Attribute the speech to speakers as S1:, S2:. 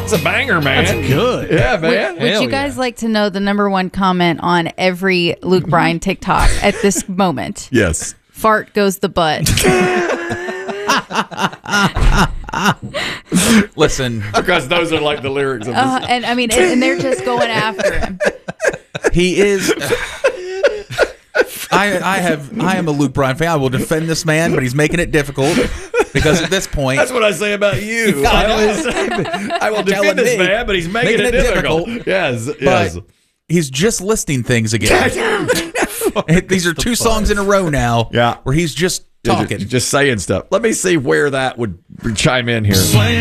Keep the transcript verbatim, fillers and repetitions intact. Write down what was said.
S1: It's a banger, man.
S2: That's good.
S1: Yeah, man.
S3: Would, would
S2: Hell
S3: you guys
S2: yeah.
S3: like to know the number one comment on every Luke Bryan TikTok at this moment?
S1: Yes.
S3: Fart goes the butt.
S2: Listen,
S1: Because those are like the lyrics of this.
S3: Uh, and I mean, and, and they're just going after him.
S2: he is. I I have I am a Luke Bryan fan. I will defend this man, but he's making it difficult because at this point,
S1: That's what I say about you.
S2: I
S1: I,
S2: know.
S1: always say, I will
S2: Telling
S1: defend this
S2: me,
S1: man, but he's making,
S2: making
S1: it,
S2: it
S1: difficult.
S2: difficult.
S1: Yes,
S2: but
S1: yes.
S2: he's just listing things again. These are two songs in a row now.
S1: Yeah.
S2: where he's just
S1: Yeah,
S2: talking.
S1: just, just saying stuff. Let me see where that would chime in here.